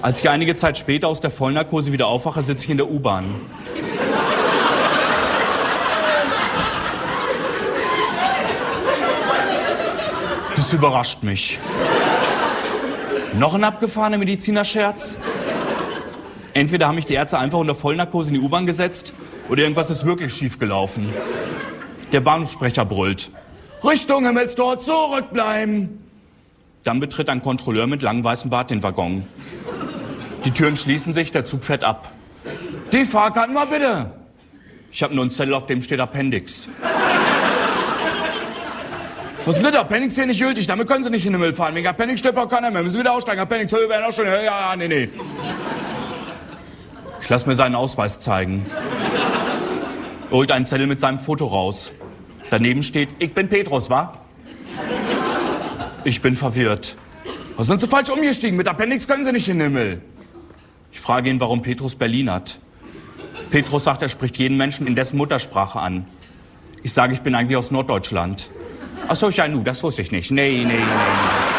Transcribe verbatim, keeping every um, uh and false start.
Als ich einige Zeit später aus der Vollnarkose wieder aufwache, sitze ich in der U-Bahn. Das überrascht mich. Noch ein abgefahrener Medizinerscherz? Entweder haben mich die Ärzte einfach unter Vollnarkose in die U-Bahn gesetzt oder irgendwas ist wirklich schiefgelaufen. Der Bahnhofssprecher brüllt: Richtung Himmelstor, zurückbleiben! Dann betritt ein Kontrolleur mit langem weißem Bart den Waggon. Die Türen schließen sich, der Zug fährt ab. Die Fahrkarten mal bitte! Ich habe nur einen Zettel, auf dem steht Appendix. Was ist denn das? Appendix hier nicht gültig, damit können Sie nicht in den Himmel fahren. Wegen Appendix stirbt auch keiner mehr. Müssen Sie wieder aussteigen. Appendix, wir werden auch schon. Ja, ja, nee, nee. Ich lasse mir seinen Ausweis zeigen. Er holt einen Zettel mit seinem Foto raus. Daneben steht: Ich bin Petrus, wa? Ich bin verwirrt. Was sind Sie falsch umgestiegen? Mit Appendix können Sie nicht in den Himmel. Ich frage ihn, warum Petrus Berlin hat. Petrus sagt, er spricht jeden Menschen in dessen Muttersprache an. Ich sage, ich bin eigentlich aus Norddeutschland. Ach so, ja, nu, das wusste ich nicht. Nee, nee, nee.